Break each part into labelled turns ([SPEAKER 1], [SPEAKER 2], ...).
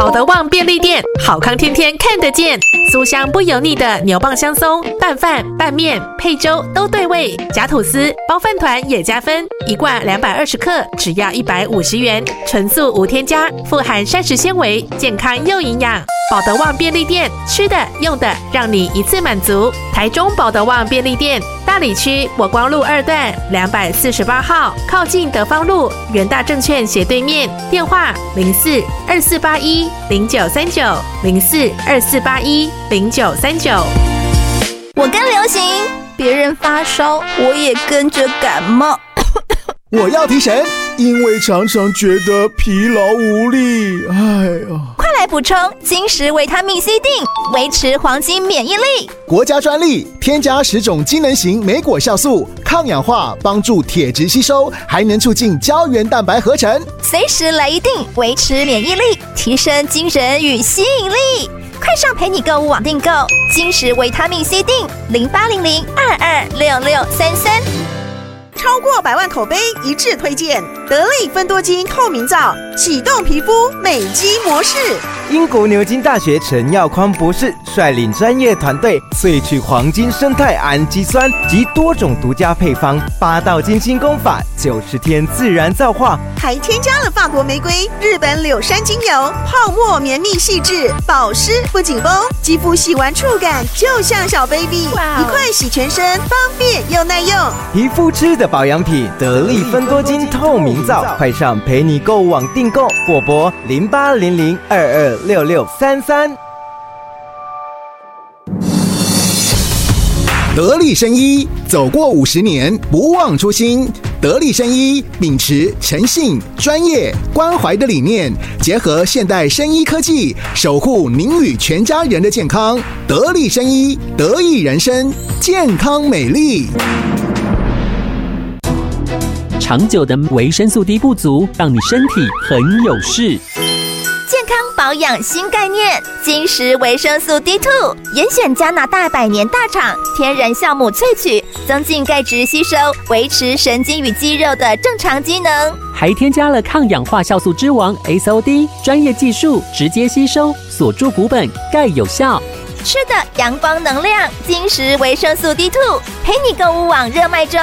[SPEAKER 1] 保德旺便利店，好康天天看得见，酥香不油腻的牛蒡香松，拌饭、拌面、配粥都对味，夹吐司、包饭团也加分，一罐220克，只要150元，纯素无添加，富含膳食纤维，健康又营养。保德旺便利店，吃的用的让你一次满足。台中保德旺便利店，大里区国光路2段248号，靠近德芳路元大证券斜对面，电话04-2481-0939 04-2481-0939。
[SPEAKER 2] 我跟流行，别人发烧，我也跟着感冒。
[SPEAKER 3] 我要提神，因为常常觉得疲劳无力。
[SPEAKER 2] 快来补充金石维他命 C 锭，维持黄金免疫力。
[SPEAKER 3] 国家专利，添加10种机能型莓果酵素，抗氧化，帮助铁质吸收，还能促进胶原蛋白合成。
[SPEAKER 2] 随时来一锭，维持免疫力，提升精神与吸引力。快上陪你购物网订购金石维他命 C 锭，0800-226633。
[SPEAKER 4] 超过100万口碑一致推荐得力芬多精透明皂，启动皮肤美肌模式。
[SPEAKER 5] 英国牛津大学陈耀匡博士率领专业团队萃取黄金生态氨基酸及多种独家配方，8道精心功法，90天自然皂化，
[SPEAKER 4] 还添加了法国玫瑰、日本柳杉精油，泡沫绵密细致，保湿不紧绷，肌肤洗完触感就像小 baby， 一块洗全身，方便又耐用。
[SPEAKER 5] 皮肤吃的保养品，得力芬多精透明皂，快上陪你购物网订购，或拨0800-226633。
[SPEAKER 3] 得力生医，走过50年，不忘初心。得力生医秉持诚信、专业、关怀的理念，结合现代生医科技，守护您与全家人的健康。得力生医，得益人生，健康美丽。
[SPEAKER 6] 长久的维生素 D 不足，让你身体很有事。
[SPEAKER 2] 健康保养新概念，金石维生素 D2， 严选加拿大100年大厂天然酵母萃取，增进钙质吸收，维持神经与肌肉的正常机能，
[SPEAKER 6] 还添加了抗氧化酵素之王 SOD， 专业技术直接吸收，锁住骨本，钙有效。
[SPEAKER 2] 吃的阳光能量，金石维生素 D2， 陪你购物网热卖中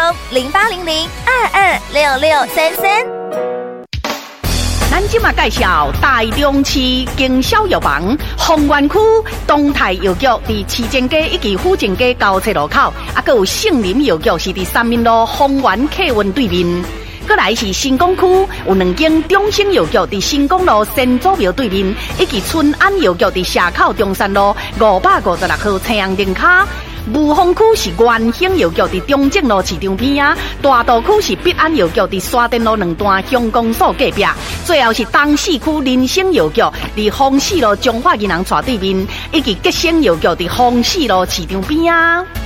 [SPEAKER 2] ，0800-226633。
[SPEAKER 7] 咱今嘛介绍台中市经销药房丰原区东泰药局，伫市政街以及府政街交叉路口，还有杏林药局是伫3民路丰原客运对面。过来是新港区有2间中兴药局，伫新港路先祖庙对面，以及春安药局伫社口中山路556号青阳灯卡。雾峰区是元兴药局伫中正路市场边啊，大道区是必安药局伫沙田路2段乡公所隔壁，最后是东市区林兴药局伫丰市路中华银行斜对面，以及吉兴药局伫丰市路市场边啊。